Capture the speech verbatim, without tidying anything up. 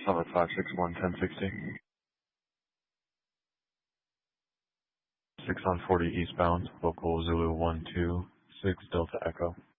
Summit five six one, ten sixty. six on forty eastbound, local Zulu one two six Delta Echo.